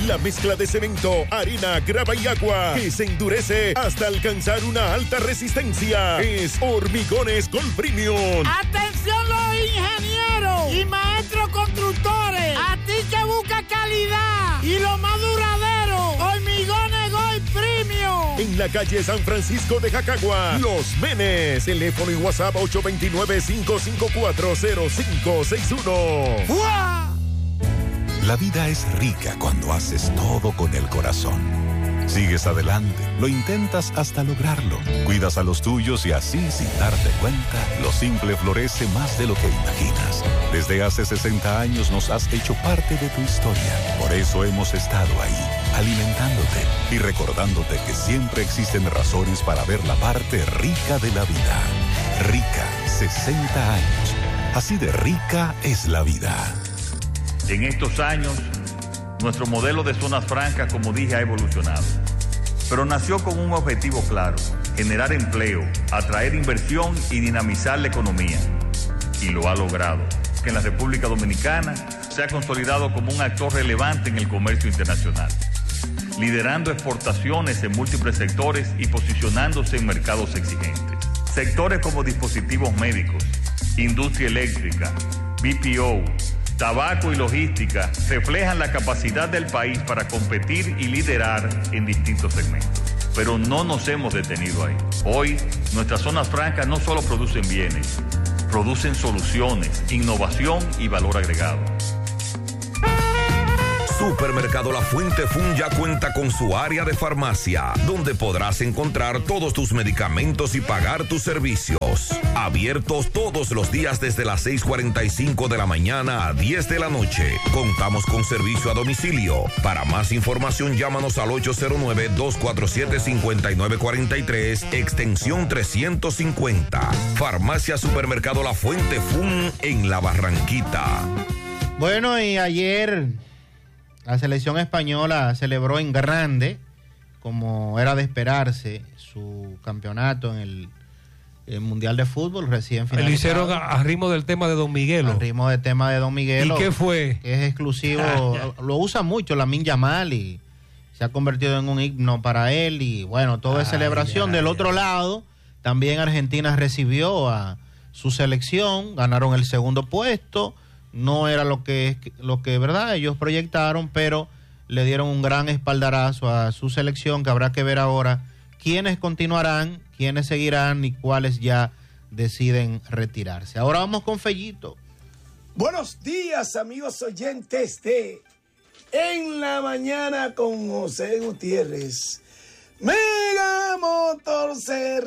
la mezcla de cemento, arena, grava y agua que se endurece hasta alcanzar una alta resistencia. Es Hormigones Gold Premium. ¡Atención los ingenieros y maestros constructores! A ti que busca calidad y lo más duradero, Hormigones Gold Premium. En la calle San Francisco de Jacagua, Los Menes. Teléfono y WhatsApp 829-554-0561. ¡Fua! La vida es rica cuando haces todo con el corazón. Sigues adelante, lo intentas hasta lograrlo. Cuidas a los tuyos y así, sin darte cuenta, lo simple florece más de lo que imaginas. Desde hace 60 años nos has hecho parte de tu historia. Por eso hemos estado ahí, alimentándote y recordándote que siempre existen razones para ver la parte rica de la vida. Rica, 60 años. Así de rica es la vida. En estos años, nuestro modelo de zonas francas, como dije, ha evolucionado. Pero nació con un objetivo claro: generar empleo, atraer inversión y dinamizar la economía. Y lo ha logrado. Que en la República Dominicana se ha consolidado como un actor relevante en el comercio internacional, liderando exportaciones en múltiples sectores y posicionándose en mercados exigentes. Sectores como dispositivos médicos, industria eléctrica, BPO, tabaco y logística reflejan la capacidad del país para competir y liderar en distintos segmentos. Pero no nos hemos detenido ahí. Hoy, nuestras zonas francas no solo producen bienes, producen soluciones, innovación y valor agregado. Supermercado La Fuente Fun ya cuenta con su área de farmacia, donde podrás encontrar todos tus medicamentos y pagar tus servicios. Abiertos todos los días desde las 6:45 de la mañana a 10 de la noche. Contamos con servicio a domicilio. Para más información, llámanos al 809-247-5943, extensión 350. Farmacia Supermercado La Fuente Fun en La Barranquita. Bueno, y ayer la selección española celebró en grande, como era de esperarse, su campeonato en el Mundial de Fútbol recién finalizado. Lo hicieron a ritmo del tema de Don Miguelo. A ritmo del tema de Don Miguelo. ¿Y qué fue? Que es exclusivo, lo usa mucho Lamine Yamal y se ha convertido en un himno para él y bueno, todo es celebración. Del otro lado, también Argentina recibió a su selección, ganaron el segundo puesto. No era lo que verdad ellos proyectaron, pero le dieron un gran espaldarazo a su selección, que habrá que ver ahora quiénes continuarán, quiénes seguirán y cuáles ya deciden retirarse. Ahora vamos con Fellito. Buenos días, amigos oyentes de En la Mañana con José Gutiérrez. Mega Motor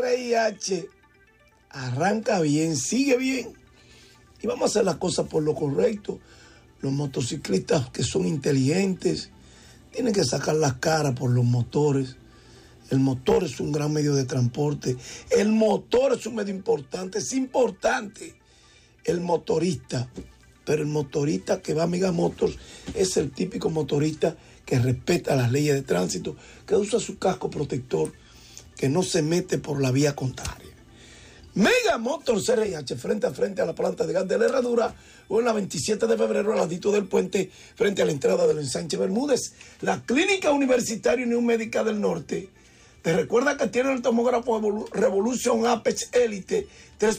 CRIH. Arranca bien, sigue bien. Y vamos a hacer las cosas por lo correcto. Los motociclistas que son inteligentes tienen que sacar las caras por los motores. El motor es un gran medio de transporte. El motor es un medio importante. Es importante el motorista. Pero el motorista que va a Mega Motors es el típico motorista que respeta las leyes de tránsito, que usa su casco protector, que no se mete por la vía contraria. Mega Motors CRIH, frente a frente a la planta de gas de la Herradura, o en la 27 de febrero, al ladito del puente, frente a la entrada del ensanche Bermúdez. La Clínica Universitaria Unión Médica del Norte te recuerda que tiene el tomógrafo Revolution Apex Elite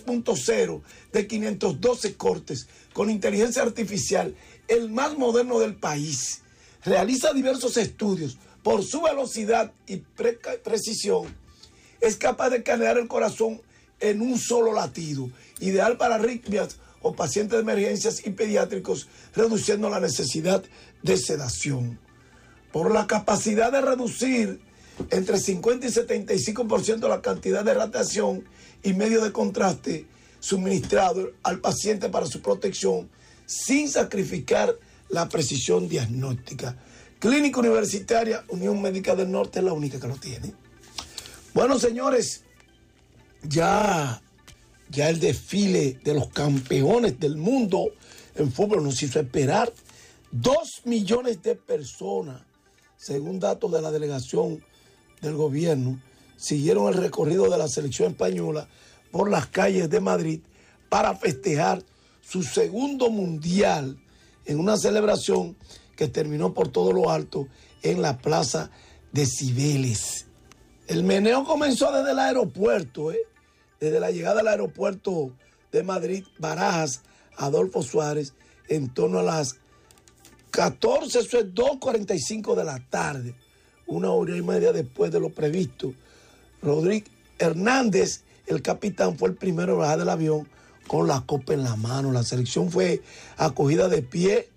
3.0 de 512 cortes, con inteligencia artificial, el más moderno del país. Realiza diversos estudios. Por su velocidad y precisión, es capaz de escanear el corazón en un solo latido, ideal para arritmias o pacientes de emergencias y pediátricos, reduciendo la necesidad de sedación. Por la capacidad de reducir entre 50 y 75% la cantidad de radiación y medio de contraste suministrado al paciente para su protección, sin sacrificar la precisión diagnóstica. Clínica Universitaria Unión Médica del Norte es la única que lo tiene. Bueno, señores, ya el desfile de los campeones del mundo en fútbol nos hizo esperar. 2 millones de personas, según datos de la delegación del gobierno, siguieron el recorrido de la selección española por las calles de Madrid para festejar su segundo mundial en una celebración que terminó por todo lo alto en la plaza de Cibeles. El meneo comenzó desde el aeropuerto, desde la llegada al aeropuerto de Madrid, Barajas, Adolfo Suárez, en torno a las 14, eso es 2:45 de la tarde, 1 hora y media después de lo previsto. Rodríguez Hernández, el capitán, fue el primero a bajar del avión con la copa en la mano. La selección fue acogida de pie,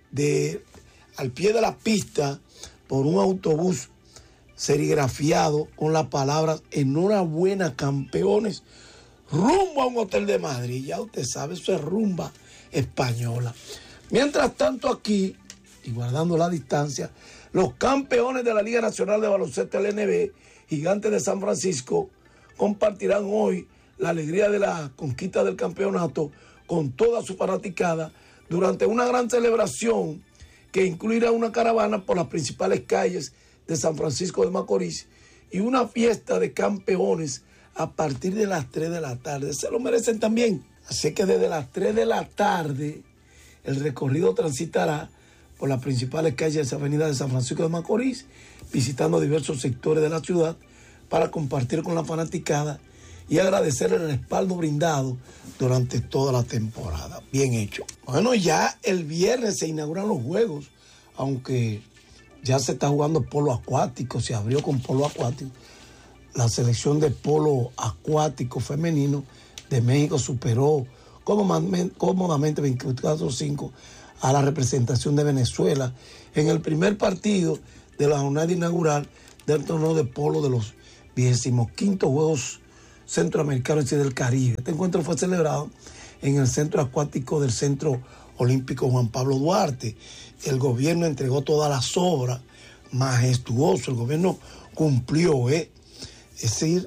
al pie de la pista, por un autobús serigrafiado con las palabras "Enhorabuena, campeones", rumbo a un hotel de Madrid. Ya usted sabe, eso es rumba española. Mientras tanto, aquí, y guardando la distancia, los campeones de la Liga Nacional de Baloncesto LNB, Gigantes de San Francisco, compartirán hoy la alegría de la conquista del campeonato con toda su fanaticada durante una gran celebración que incluirá una caravana por las principales calles de San Francisco de Macorís y una fiesta de campeones a partir de las 3 de la tarde. Se lo merecen también. Así que desde las 3 de la tarde el recorrido transitará por las principales calles de esa avenida de San Francisco de Macorís, visitando diversos sectores de la ciudad para compartir con la fanaticada y agradecer el respaldo brindado durante toda la temporada. Bien hecho. Bueno, ya el viernes se inauguran los juegos, aunque ya se está jugando polo acuático, se abrió con polo acuático. La selección de polo acuático femenino de México superó cómodamente 24-5 a la representación de Venezuela en el primer partido de la jornada inaugural del torneo de polo de los 25 Juegos Centroamericanos y del Caribe. Este encuentro fue celebrado en el centro acuático del Centro Olímpico Juan Pablo Duarte. El gobierno entregó todas las obras, majestuoso, el gobierno cumplió, Es decir,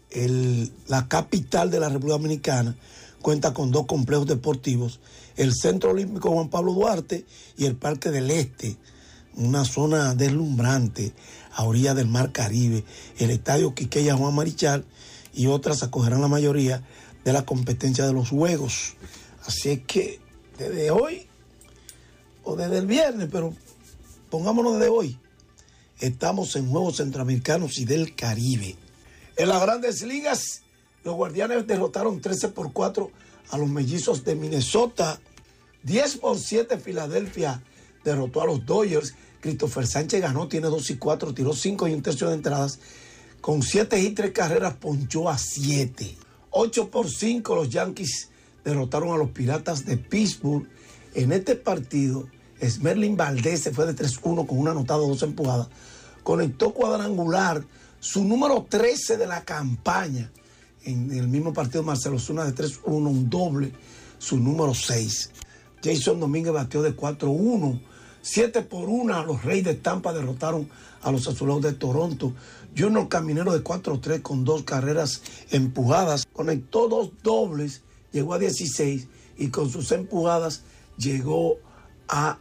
la capital de la República Dominicana cuenta con 2 complejos deportivos, el Centro Olímpico Juan Pablo Duarte y el Parque del Este, una zona deslumbrante a orilla del Mar Caribe. El Estadio Quiqueya Juan Marichal y otras acogerán la mayoría de la competencia de los juegos. Así es que desde hoy, o desde el viernes, pero pongámonos desde hoy, estamos en Juegos Centroamericanos y del Caribe. En las Grandes Ligas, los Guardianes derrotaron 13-4 a los Mellizos de Minnesota. 10-7 Filadelfia derrotó a los Dodgers. Christopher Sánchez ganó, tiene 2-4, tiró 5 y un tercio de entradas. Con 7 y 3 carreras ponchó a 7. 8-5 los Yankees derrotaron a los Piratas de Pittsburgh. En este partido, Esmerlin Valdés se fue de 3-1 con una anotada, 2 empujadas. Conectó cuadrangular, su número 13 de la campaña. En el mismo partido, Marcelo Zuna de 3-1, un doble, su número 6. Jason Domínguez batió de 4-1. 7-1, los Reyes de Tampa derrotaron a los Azulejos de Toronto. Junior Caminero de 4-3 con 2 carreras empujadas. Conectó 2 dobles, llegó a 16 y con sus empujadas llegó a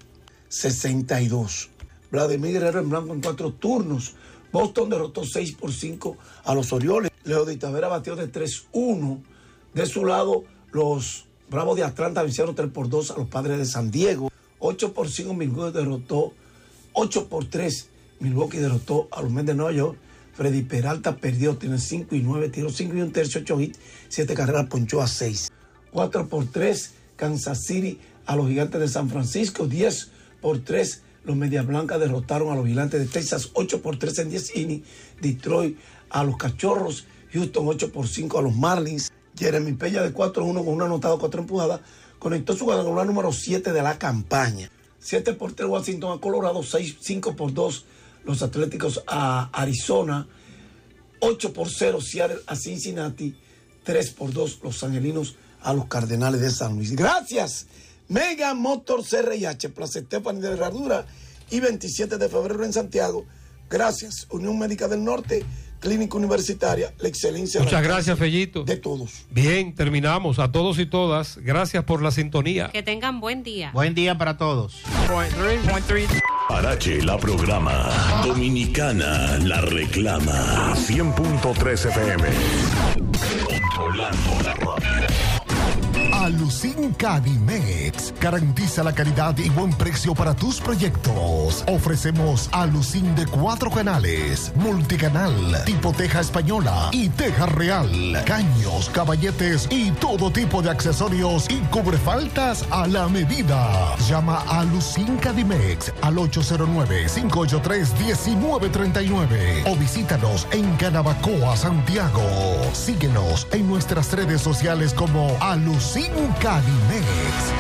62. Vladimir Guerrero en blanco en 4 turnos. Boston derrotó 6-5 a los Orioles. Leo de Tavera batió de 3-1. De su lado, los Bravos de Atlanta vencieron 3-2 a los Padres de San Diego. 8-5 Milwaukee derrotó. 8-3 Milwaukee derrotó a los Mets de Nueva York. Freddy Peralta perdió, tiene 5-9, tiró 5 y un tercio, 8 hits, 7 carreras, ponchó a 6. 4-3 Kansas City a los Gigantes de San Francisco. 10-3 los Medias Blancas derrotaron a los Gigantes de Texas. 8-3 en 10 innings. Detroit a los Cachorros. Houston 8-5 a los Marlins. Jeremy Peña de 4-1 con una anotada, 4 empujadas. Conectó su cuadrangular número 7 de la campaña. 7-3 Washington a Colorado. 5-2 los Atléticos a Arizona. 8-0 Seattle a Cincinnati. 3-2 los Angelinos a los Cardenales de San Luis. Gracias. Mega Motor CRIH, Plaza Estefani de Herradura y 27 de febrero en Santiago. Gracias. Unión Médica del Norte, Clínica Universitaria, la excelencia. Muchas gracias, Fellito. De todos. Bien, terminamos. A todos y todas, gracias por la sintonía. Que tengan buen día. Buen día para todos. Parache la programa. Dominicana la reclama. 100.3 FM. Controlando la radio. Alucin Cadimex. Garantiza la calidad y buen precio para tus proyectos. Ofrecemos Alucin de 4 canales, multicanal, tipo teja española y teja real, caños, caballetes y todo tipo de accesorios y cubrefaltas a la medida. Llama a Alucin Cadimex al 809-583-1939 o visítanos en Canabacoa, Santiago. Síguenos en nuestras redes sociales como Alucin Cadimex.